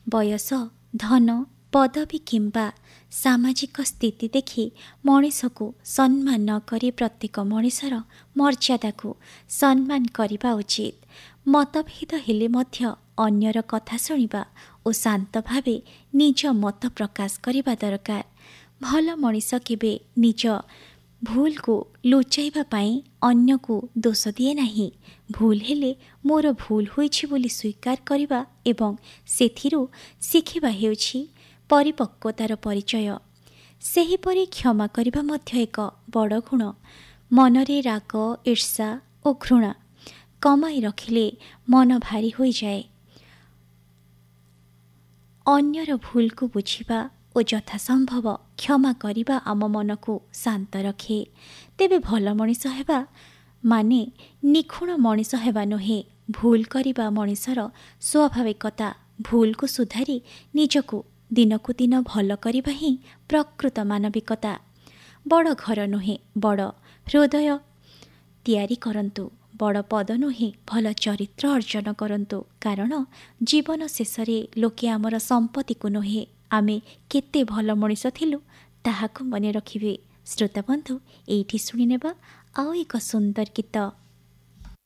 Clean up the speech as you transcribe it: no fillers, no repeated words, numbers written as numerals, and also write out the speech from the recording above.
ବୟସ, ଧନ, ପଦବୀ କିମ୍ବା ସାମାଜିକ ସ୍ଥିତି ଦେଖି ମଣିଷକୁ ସମ୍ମାନ ନ କରି ପ୍ରତ୍ୟେକ ମଣିଷର ମର୍ଯ୍ୟାଦାକୁ ସମ୍ମାନ କରିବା ଉଚିତ। ମତଭେଦ ହେଲେ ମଧ୍ୟ ଅନ୍ୟର କଥା ଶୁଣିବା ଓ ଶାନ୍ତ ଭାବେ ନିଜ ମତ ପ୍ରକାଶ କରିବା ଦରକାର। ଭଲ ମଣିଷ କେବେ ନିଜ ଭୁଲକୁ ଲୁଚାଇବା ପାଇଁ ଅନ୍ୟକୁ ଦୋଷ ଦିଏ ନାହିଁ। ଭୁଲ ହେଲେ ମୋର ଭୁଲ ହୋଇଛି ବୋଲି ସ୍ୱୀକାର କରିବା ଏବଂ ସେଥିରୁ ଶିଖିବା ହେଉଛି ପରିପକ୍ୱତାର ପରିଚୟ। ସେହିପରି କ୍ଷମା କରିବା ମଧ୍ୟ ଏକ ବଡ଼ ଗୁଣ। ମନରେ ରାଗ, ଈର୍ଷା ଓ ଘୃଣା କମାଇ ରଖିଲେ ମନ ଭାରି ହୋଇଯାଏ। ଅନ୍ୟର ଭୁଲକୁ ବୁଝିବା ଓ ଯଥାସମ୍ଭବ କ୍ଷମା କରିବା ଆମ ମନକୁ ଶାନ୍ତ ରଖେ। ତେବେ ଭଲ ମଣିଷ ହେବା ମାନେ ନିଖୁଣ ମଣିଷ ହେବା ନୁହେଁ। ଭୁଲ କରିବା ମଣିଷର ସ୍ୱାଭାବିକତା। ଭୁଲକୁ ସୁଧାରି ନିଜକୁ ଦିନକୁ ଦିନ ଭଲ କରିବା ହିଁ ପ୍ରକୃତ ମାନବିକତା। ବଡ଼ ଘର ନୁହେଁ, ବଡ଼ ହୃଦୟ ତିଆରି କରନ୍ତୁ। ବଡ଼ ପଦ ନୁହେଁ, ଭଲ ଚରିତ୍ର ଅର୍ଜନ କରନ୍ତୁ। କାରଣ ଜୀବନ ଶେଷରେ ଲୋକେ ଆମର ସମ୍ପତ୍ତିକୁ ନୁହେଁ, ଆମେ କେତେ ଭଲ ମଣିଷ ଥିଲୁ ତାହାକୁ ମନେ ରଖିବେ। ଶ୍ରୋତାବନ୍ଧୁ, ଏଇଠି ଶୁଣିନେବା ଆଉ ଏକ ସୁନ୍ଦର ଗୀତ।